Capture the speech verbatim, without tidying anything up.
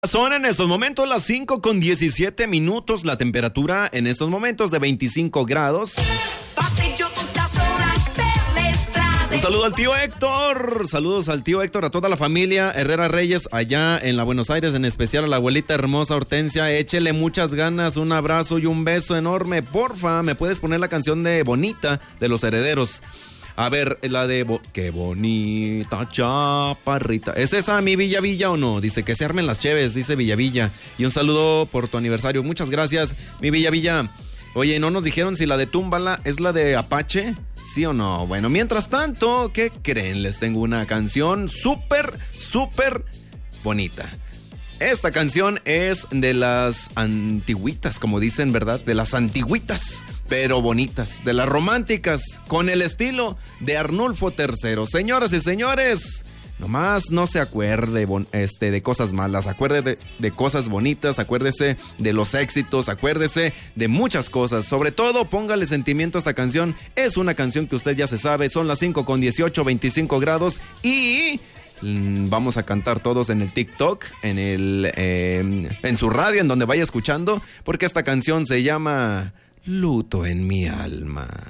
Son en estos momentos las cinco con diecisiete minutos, la temperatura en estos momentos de veinticinco grados. Un saludo al tío Héctor, saludos al tío Héctor, a toda la familia Herrera Reyes allá en la Buenos Aires, en especial a la abuelita hermosa Hortensia. Échele muchas ganas, un abrazo y un beso enorme. Porfa, ¿me puedes poner la canción de Bonita de Los Herederos? A ver, la de... Bo- ¡Qué bonita chaparrita! ¿Es esa mi Villa Villa o no? Dice que se armen las cheves, dice Villa Villa. Y un saludo por tu aniversario. Muchas gracias, mi Villa Villa. Oye, ¿no nos dijeron si la de Túmbala es la de Apache? ¿Sí o no? Bueno, mientras tanto, ¿qué creen? Les tengo una canción súper, súper bonita. Esta canción es de las antigüitas, como dicen, ¿verdad? De las antigüitas, pero bonitas, de las románticas, con el estilo de Arnulfo tercero. Señoras y señores, nomás no se acuerde este, de cosas malas, acuérdese de, de cosas bonitas, acuérdese de los éxitos, acuérdese de muchas cosas. Sobre todo, póngale sentimiento a esta canción. Es una canción que usted ya se sabe, son las cinco con dieciocho, veinticinco grados y... vamos a cantar todos en el TikTok, en el eh, en su radio, en donde vaya escuchando, porque esta canción se llama Luto en mi alma.